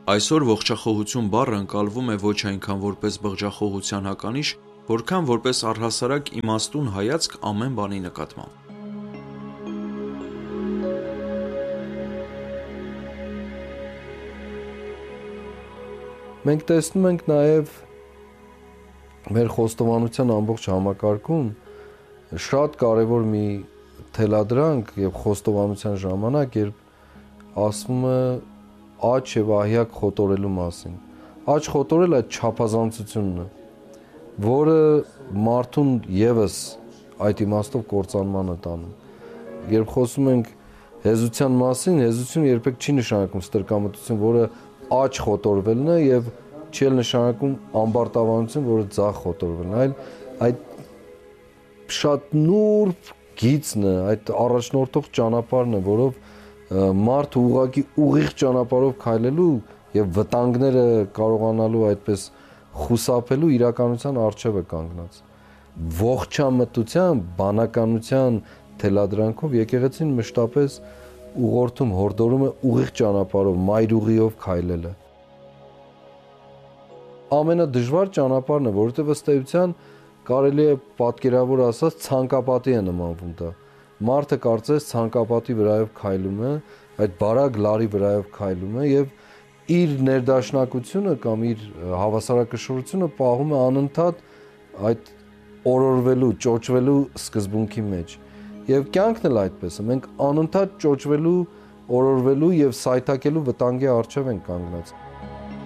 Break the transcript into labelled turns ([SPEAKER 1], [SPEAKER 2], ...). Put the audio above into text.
[SPEAKER 1] Այսօր ողջախոհություն բառը ընկալվում է ոչ այնքան որպես բղջախոհության հականիշ, որքան որպես առհասարակ իմաստուն հայացք ամեն բանի նկատմամբ։
[SPEAKER 2] Մենք տեսնում ենք նաև մեր խոստովանության ամբողջ համակարգում շատ կարևոր մի թելադրանք եւ խոստովանության ժամանակ, երբ ասվում է աճ եւ ահյակ խոտորելու մասին։ Աճ խոտորել այդ չափազանցությունն է, որը մարդուն եւս այդ իմաստով կործանման է տանում։ Երբ խոսում ենք հեզության մասին, հեզությունը երբեք չի նշանակում ստրկամտություն, որը աճ խոտորվելն է եւ չի նշանակում ամբարտավանություն, որը ձախ խոտորվելն է, այլ այդ շատ նուրբ գիծն է, այդ առաջնորդող ճանապարհն է, որով մարդը ուղղակի ուղիղ ճանապարհով քայլելու եւ վտանգները կարողանալու այդպես խուսափելու իրականության առջև է կանգնած։ Ողջամտության, բանականության թելադրանքով եկեղեցին մշտապես ուղղորդում, հորդորում է ուղիղ ճանապարհով, մայրուղիով քայլելը։ Ամենադժվար ճանապարհն է, որովհետև ըստ էության կարելի է պատկերավոր ասած ցանկապատի է նմանվում դա։ Մարդը կարծես ցանկապատի վրայով քայլում է, այդ բարակ լարի վրայով քայլում է եւ իր ներդաշնակությունը կամ իր հավասարակշռությունը պահում է անընդհատ այդ օրորվելու, ճոճվելու սկզբունքի մեջ։ Եվ կյանքն էլ այդպես է, մենք անընդհատ ճոճվելու, օրորվելու եւ սայթաքելու վտանգի առջև ենք կանգնած։